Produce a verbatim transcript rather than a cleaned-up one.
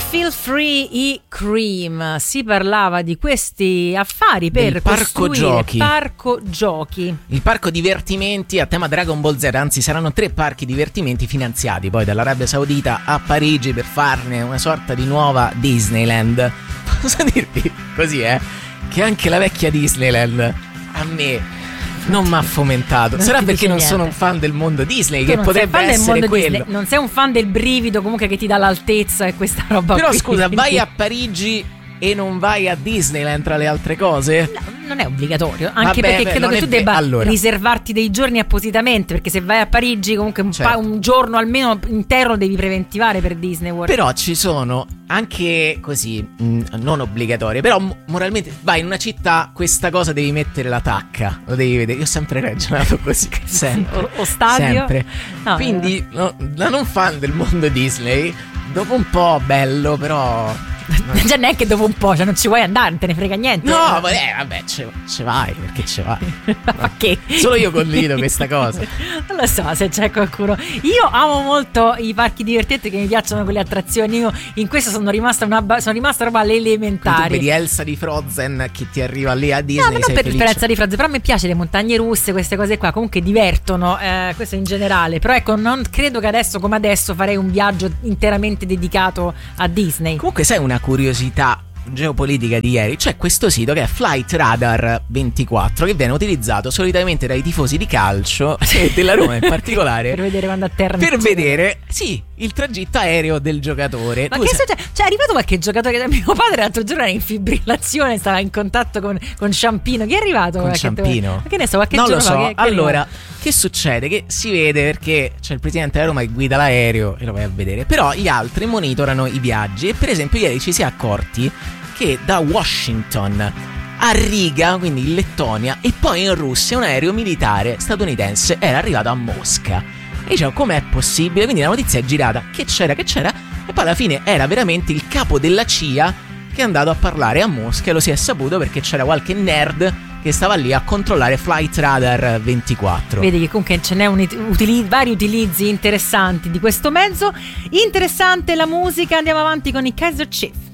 Feel Free i Cream. Si parlava di questi affari per Del parco costruire giochi. parco giochi. Il parco divertimenti a tema Dragon Ball Z, anzi saranno tre parchi divertimenti finanziati poi dall'Arabia Saudita a Parigi per farne una sorta di nuova Disneyland. Posso dirvi così, eh? Che anche la vecchia Disneyland a me non mi ha fomentato. Non Sarà ti perché dice non niente. sono un fan del mondo Disney, Tu che non potrebbe sei fan del essere mondo quello. Disney, non sei un fan del brivido comunque che ti dà l'altezza e questa roba Però qui, scusa, quindi- vai a Parigi e non vai a Disneyland tra le altre cose? No, non è obbligatorio, anche Vabbè, perché beh, credo non che è tu ve- debba allora. riservarti dei giorni appositamente, perché se vai a Parigi comunque un, Certo. pa- un giorno almeno intero lo devi preventivare per Disney World. Però ci sono anche così, mh, non obbligatorie, però m- moralmente vai in una città, questa cosa devi mettere la tacca, lo devi vedere. Io ho sempre ragionato così, sempre, o, o stadio sempre. No, Quindi no, da non fan del mondo Disney, dopo un po' bello, però eh, già neanche dopo un po', cioè non ci vuoi andare, non te ne frega niente. no, ma eh, vabbè, ce, ce vai, perché ce vai. Ma che? Solo io condivido questa cosa. Non lo so se c'è qualcuno. Io amo molto i parchi divertenti, che mi piacciono quelle attrazioni. Io in questo sono rimasta una ba- sono rimasta roba alle Quindi tu elementari. vedi Elsa di Frozen che ti arriva lì a Disney. No, ma non sei per felice. esperienza di Frozen, però mi piace le montagne russe, queste cose qua, comunque divertono, eh, questo in generale. Però ecco, non credo che adesso come adesso farei un viaggio interamente dedicato a Disney. Comunque sai una curiosità geopolitica di ieri? C'è questo sito che è Flight Radar ventiquattro, che viene utilizzato solitamente dai tifosi di calcio e della Roma in particolare Per vedere quando atterra. per vedere, sì, il tragitto aereo del giocatore. Ma Tu che sai- succede? Cioè è arrivato qualche giocatore da mio padre l'altro giorno era in fibrillazione, stava in contatto con, con Ciampino. Chi è arrivato? Con Qualche- Ciampino? Ma che ne so, qualche Non lo giorno so. fa, che- che è Allora, arrivato? che succede? Che si vede perché c'è il presidente della Roma che guida l'aereo e lo vai a vedere. Però gli altri monitorano i viaggi. E per esempio ieri ci si è accorti che da Washington a Riga, quindi in Lettonia, e poi in Russia un aereo militare statunitense era arrivato a Mosca. E diciamo, com'è possibile? Quindi la notizia è girata, che c'era, che c'era, e poi alla fine era veramente il capo della C I A che è andato a parlare a Mosca, e lo si è saputo perché c'era qualche nerd che stava lì a controllare Flight Radar ventiquattro. Vedi che comunque ce n'è un it- utili- vari utilizzi interessanti di questo mezzo. Interessante la musica, andiamo avanti con i Kaiser Chiefs.